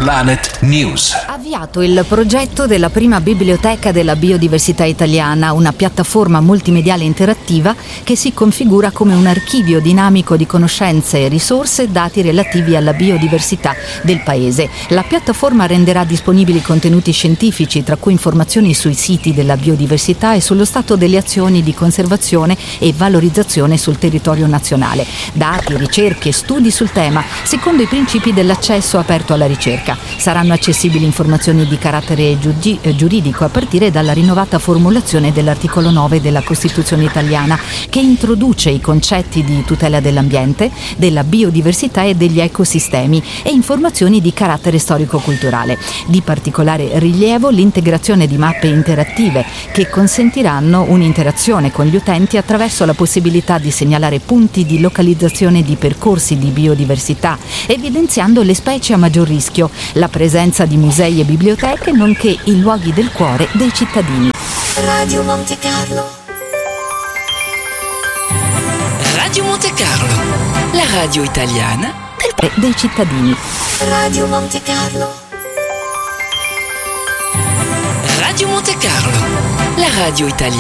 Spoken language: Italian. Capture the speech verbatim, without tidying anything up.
Planet News. Avviato il progetto della prima biblioteca della biodiversità italiana, una piattaforma multimediale interattiva che si configura come un archivio dinamico di conoscenze e risorse e dati relativi alla biodiversità del paese. La piattaforma renderà disponibili contenuti scientifici, tra cui informazioni sui siti della biodiversità e sullo stato delle azioni di conservazione e valorizzazione sul territorio nazionale. Dati, ricerche e studi sul tema, secondo i principi dell'accesso aperto alla ricerca. Saranno accessibili informazioni di carattere giudi- giuridico a partire dalla rinnovata formulazione dell'articolo nove della Costituzione italiana, che introduce i concetti di tutela dell'ambiente, della biodiversità e degli ecosistemi e informazioni di carattere storico-culturale. Di particolare rilievo l'integrazione di mappe interattive che consentiranno un'interazione con gli utenti attraverso la possibilità di segnalare punti di localizzazione di percorsi di biodiversità, evidenziando le specie a maggior rischio, la presenza di musei e biblioteche, nonché i luoghi del cuore dei cittadini. Radio Monte Carlo. Radio Monte Carlo, la radio italiana del dei cittadini. Radio Monte Carlo. Radio Monte Carlo, la radio italiana